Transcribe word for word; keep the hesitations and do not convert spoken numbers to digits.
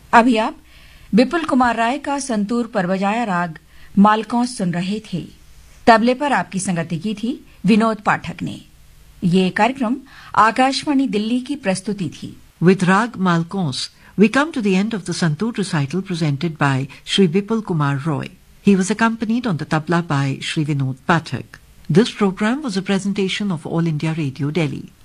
अभी आप विपुल कुमार राय का संतूर पर बजाया राग मालकौंस सुन रहे थे। तबले पर आपकी संगति की थी विनोद पाठक ने। ये कार्यक्रम आकाशवाणी दिल्ली की प्रस्तुति थी। With Rag Malkons, we come to the end of the Santoor recital presented by Shri Vipul Kumar Roy. He was accompanied on the tabla by Shri Vinod Pathak. This program was a presentation of All India Radio Delhi.